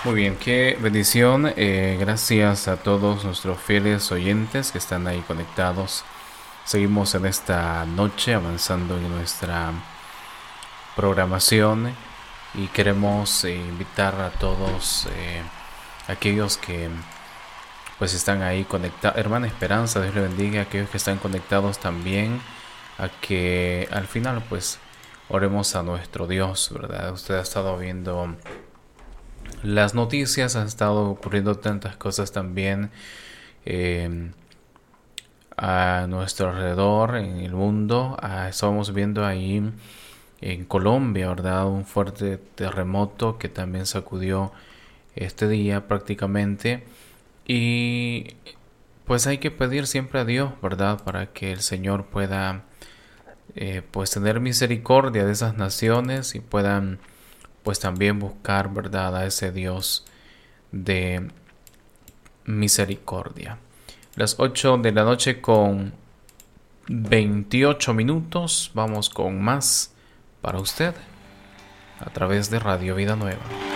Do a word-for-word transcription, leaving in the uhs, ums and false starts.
Muy bien, qué bendición. Eh, gracias a todos nuestros fieles oyentes que están ahí conectados. Seguimos en esta noche avanzando en nuestra programación y queremos eh, invitar a todos eh, aquellos que pues están ahí conectados. Hermana Esperanza, Dios le bendiga a aquellos que están conectados también, a que al final pues oremos a nuestro Dios, ¿verdad? Usted ha estado viendo las noticias, han estado ocurriendo tantas cosas también eh, a nuestro alrededor, en el mundo. Ah, estábamos viendo ahí en Colombia, ¿verdad? Un fuerte terremoto que también sacudió este día prácticamente. Y pues hay que pedir siempre a Dios, ¿verdad? Para que el Señor pueda eh, pues tener misericordia de esas naciones y puedan pues también buscar, ¿verdad? A ese Dios de misericordia. Las ocho de la noche con veintiocho minutos. Vamos con más para usted a través de Radio Vida Nueva.